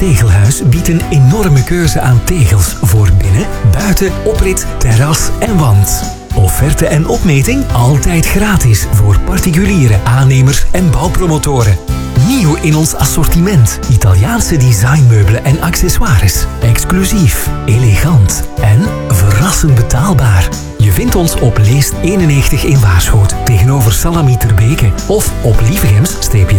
Tegelhuis biedt een enorme keuze aan tegels voor binnen, buiten, oprit, terras en wand. Offerte en opmeting altijd gratis voor particuliere aannemers en bouwpromotoren. Nieuw in ons assortiment. Italiaanse designmeubelen en accessoires. Exclusief, elegant en verrassend betaalbaar. Je vindt ons op Leest 91 in Waarschoot tegenover Salami ter Beke of op Lievegems-de